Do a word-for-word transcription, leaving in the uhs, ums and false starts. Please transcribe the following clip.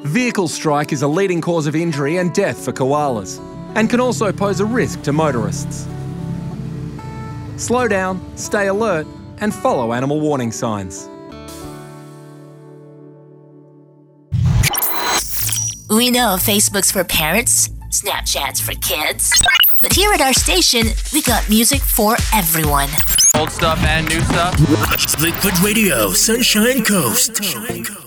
Vehicle strike is a leading cause of injury and death for koalas, and can also pose a risk to motorists. Slow down, stay alert, and follow animal warning signs. We know Facebook's for parents, Snapchat's for kids, but here at our station, we got music for everyone. Old stuff and new stuff. Liquid Radio, Sunshine Coast.